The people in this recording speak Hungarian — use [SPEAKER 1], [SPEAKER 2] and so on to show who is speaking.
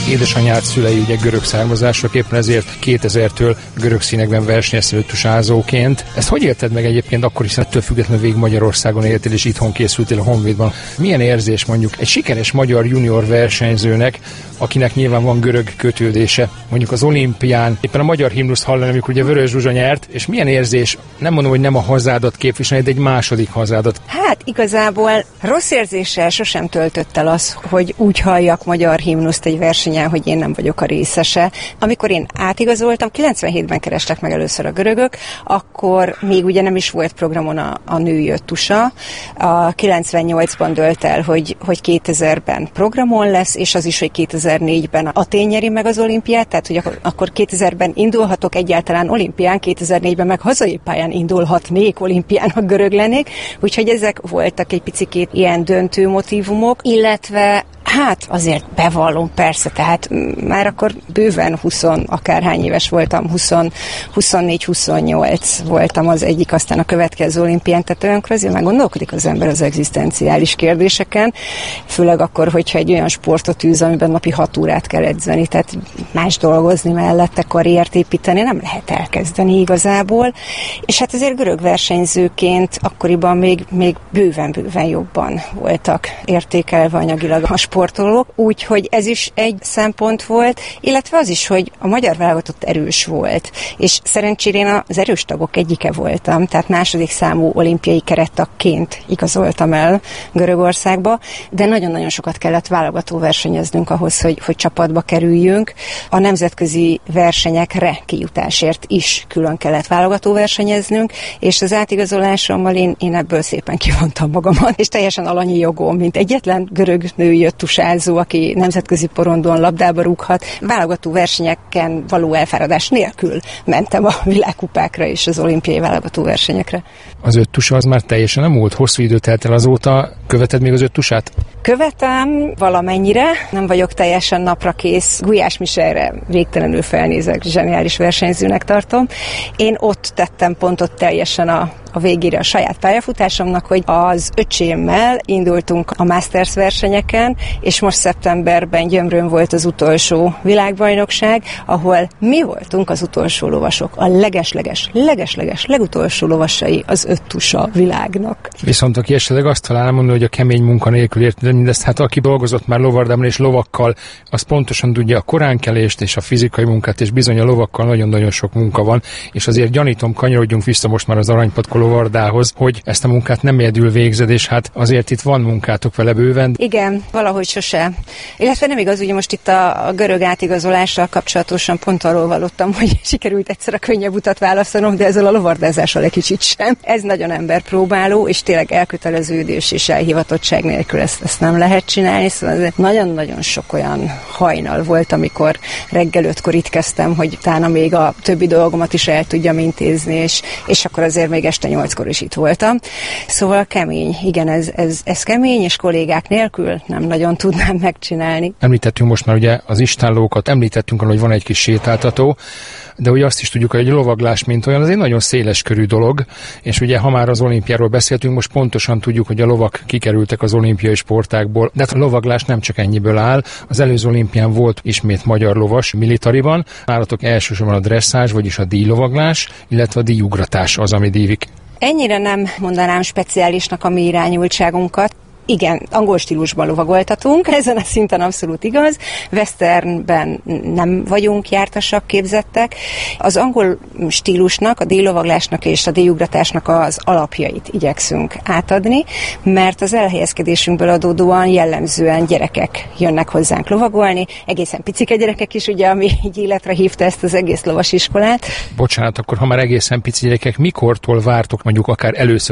[SPEAKER 1] Édesanyád szülei ugye görög származásúak, éppen ezért 2000-től görög színekben versenyeztél öttusázóként. Ezt hogy élted meg egyébként akkor, hiszen ettől függetlenül végig Magyarországon éltél és itthon készültél a Honvédban? Milyen érzés mondjuk egy sikeres magyar junior versenyzőnek, akinek nyilván van görög kötődése, mondjuk az olimpián éppen a magyar himnuszt hallani, amikor ugye Vörös Zsuzsa nyert, és milyen érzés, nem mondom, hogy nem a hazádat képviselni, de egy második hazádat.
[SPEAKER 2] Hát igazából rossz érzéssel sosem töltött el az, hogy úgy halljak magyar himnuszt egy versenyen, hogy én nem vagyok a részese. Amikor én átigazoltam, 97-ben kerestek meg először a görögök, akkor még ugye nem is volt programon a női öttusa. A 98-ban dölt el, hogy 2000-ben programon lesz, és az is, hogy 2004-ben Atén nyeri meg az olimpiát, tehát hogy akkor 2000-ben indulhatok egyáltalán olimpián, 2004-ben meg hazai pályán indulhatnék, olimpián, ha görög lennék, úgyhogy ezek voltak egy picikét ilyen döntő motívumok, illetve hát azért bevallom, persze, tehát már akkor bőven 20 akárhány éves voltam, 24-28 voltam az egyik, aztán a következő olimpián, tehát olyankor azért már gondolkodik az ember az egzisztenciális kérdéseken, főleg akkor, hogyha egy olyan sportot űz, amiben napi 6 órát kell edzeni, tehát más dolgozni mellette, karriert építeni nem lehet elkezdeni igazából, és hát azért görög versenyzőként akkoriban még bőven jobban voltak értékelve anyagilag a sportolók, úgyhogy ez is egy szempont volt, illetve az is, hogy a magyar válogatott erős volt, és szerencsére én az erős tagok egyike voltam, tehát második számú olimpiai kerettagként igazoltam el Görögországba, de nagyon-nagyon sokat kellett válogató versenyeznünk ahhoz, hogy csapatba kerüljünk. A nemzetközi versenyekre kijutásért is külön kellett válogató versenyeznünk, és az átigazolásommal én ebből szépen kivontam magamat, és teljesen alanyi jogom, mint egyetlen görög női öttusázó, aki nemzetközi porondon labdába rúghat. Válogató versenyeken való elfáradás nélkül mentem a világkupákra és az olimpiai válogató versenyekre.
[SPEAKER 1] Az öttusa az már teljesen nem múlt? Hosszú idő telt el azóta. Követed még az öttusát?
[SPEAKER 2] Követem valamennyire, nem vagyok teljesen napra kész. Gulyás Michelre végtelenül felnézek, zseniális versenyzőnek tartom. Én ott tettem pontot teljesen a végére a saját pályafutásomnak, hogy az öcsémmel indultunk a Masters versenyeken, és most szeptemberben Gyömrön volt az utolsó világbajnokság, ahol mi voltunk az utolsó lovasok, a leges legutolsó lovasai az öttusa világnak.
[SPEAKER 1] Viszont aki esetleg azt találna mondani, hogy a kemény munka nélkül érte mindezt, hát aki dolgozott már lovardában és lovakkal, az pontosan tudja a koránkelést és a fizikai munkát, és bizony a lovakkal nagyon-nagyon sok munka van, és azért gyanítom, kanyarodjunk vissza most már az aranypatkó lovardához, hogy ezt a munkát nem egyedül végzed, és hát azért itt van munkátok vele bőven.
[SPEAKER 2] Igen, valahogy sose. Illetve nem igaz, ugye most itt a görög átigazolással kapcsolatosan pont arról vallottam, hogy sikerült egyszer a könnyebb utat választanom, de ezzel a lovardázással egy kicsit sem. Ez nagyon emberpróbáló, és tényleg elköteleződés és elhivatottság nélkül ezt nem lehet csinálni, szóval nagyon-nagyon sok olyan hajnal volt, amikor reggel 5-kor itt kezdtem, hogy utána még a többi dolgomat is el tudjam intézni, és akkor azért még este 8-kor is itt voltam. Szóval kemény, igen, ez kemény, és kollégák nélkül nem nagyon tudnám megcsinálni.
[SPEAKER 1] Említettünk most már ugye az istállókat, említettünk, hogy van egy kis sétáltató, de ugye azt is tudjuk, hogy egy lovaglás, mint olyan, az egy nagyon széles körű dolog, és ugye ha már az olimpiáról beszéltünk, most pontosan tudjuk, hogy a lovak kikerültek az olimpiai sportágból, de a lovaglás nem csak ennyiből áll. Az előző olimpián volt ismét magyar lovas militariban, nálatok elsősorban a dresszázs, vagyis a díjlovaglás, illetve a díjugratás az, ami dívik.
[SPEAKER 2] Ennyire nem mondanám speciálisnak a mi irányultságunkat. Igen, angol stílusban lovagoltatunk, ezen a szinten abszolút igaz. Westernben nem vagyunk jártasak, képzettek. Az angol stílusnak, a díjlovaglásnak és a díjugratásnak az alapjait igyekszünk átadni, mert az elhelyezkedésünkből adódóan jellemzően gyerekek jönnek hozzánk lovagolni, egészen picike gyerekek is, ugye, ami így életre hívta ezt az egész lovasiskolát.
[SPEAKER 1] Bocsánat, akkor ha már egészen pici gyerekek, mikortól vártok mondjuk akár először